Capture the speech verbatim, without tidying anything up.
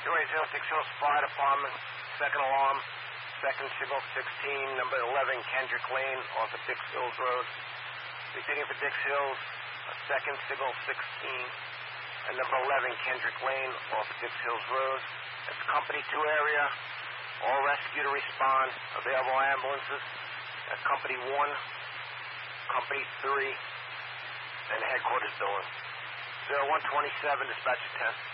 two eight zero Dix Hills Fire Department, second alarm, second signal sixteen, number eleven Kendrick Lane off of Dix Hills Road. Repeating for Dix Hills, uh, second signal sixteen, and number eleven Kendrick Lane off of Dix Hills Road. It's Company two area, all rescue to respond, available ambulances at Company one, Company three, and headquarters building. zero one twenty-seven, dispatcher ten.